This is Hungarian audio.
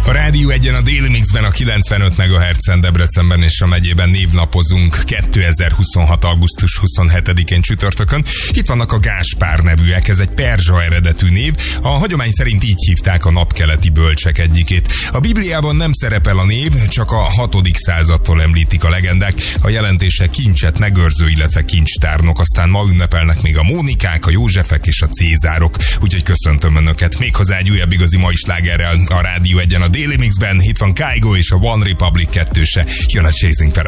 A Rádió Egyen a Daily Mixben a 95 MHz-en Debrecenben és a megyében névnapozunk 2026. augusztus 27-én csütörtökön. Itt vannak a Gáspár nevűek, ez egy perzsa eredetű név. A hagyomány szerint így hívták a napkeleti bölcsek egyikét. A Bibliában nem szerepel a név, csak a 6. századtól említik a legendák. A jelentése kincset megőrző, illetve kincstárnok. Aztán ma ünnepelnek még a Mónikák, a Józsefek és a Cézárok. Úgyhogy köszöntöm Önöket méghozzá egy újabb igazi mai slágerrel a Rádió Egyen a Daily Mixben. Itt van Kygo és a One Republic kettőse. Jön a Chasing Paradise.